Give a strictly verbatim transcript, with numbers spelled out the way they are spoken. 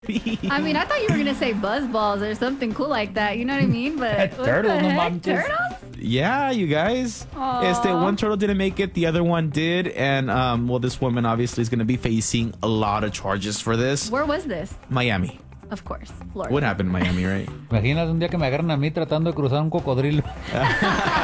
I mean, I thought you were going to say buzz balls or something cool like that. You know what I mean? But what Turtle, the no heck? manches. Turtles? Yeah, you guys. Aw. Este, one turtle didn't make it. The other one did. And, um, well, this woman obviously is going to be facing a lot of charges for this. Where was this? Miami. Of course. Florida. What happened in Miami, right? Imagínate un día que me agarran a mí tratando de cruzar un cocodrilo.